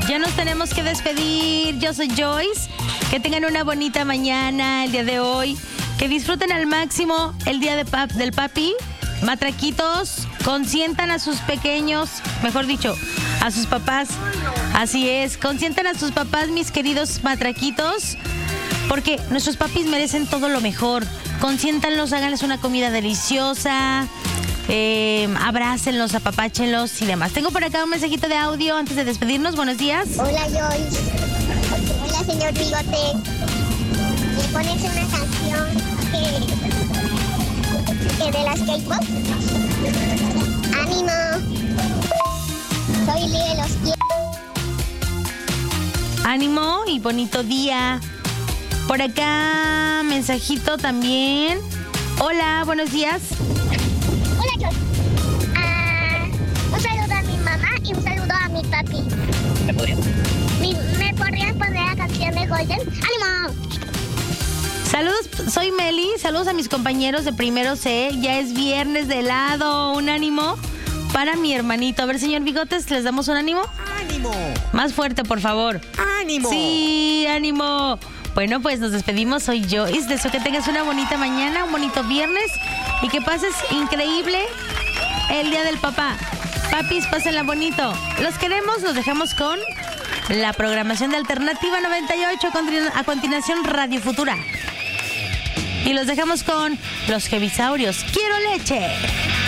Ya nos tenemos que despedir. Yo soy Joyce. Que tengan una bonita mañana el día de hoy. Que disfruten al máximo el día del papi. Matraquitos, consientan a sus pequeños, mejor dicho, a sus papás. Así es, consientan a sus papás, mis queridos matraquitos, porque nuestros papis merecen todo lo mejor. Consiéntanlos, háganles una comida deliciosa, abrácenlos, apapáchenlos y demás. Tengo por acá un mensajito de audio antes de despedirnos. Buenos días. Hola, Joyce. Hola, señor Bigote. ¿Me pones una canción que de las K-pop? ¡Ánimo! Soy Lee, los quiero. Ánimo y bonito día. Por acá, mensajito también. Hola, buenos días. Hola, Joyce. Un saludo a mi mamá y un saludo a mi papi. ¿Me podrías poner la canción de Golden? ¡Ánimo! Saludos, soy Meli. Saludos a mis compañeros de primero C. Ya es viernes de helado. Un ánimo para mi hermanito. A ver, señor Bigotes, ¿les damos un ánimo? ¡Ánimo! Más fuerte, por favor. ¡Ánimo! Sí, ánimo. Bueno, pues nos despedimos. Soy Joyce. Deseo que tengas una bonita mañana, un bonito viernes y que pases increíble el día del papá. Papis, pásenla bonito. Los queremos. Los dejamos con la programación de Alternativa 98. A continuación, Radio Futura. Y los dejamos con los Jevisaurios. ¡Quiero leche!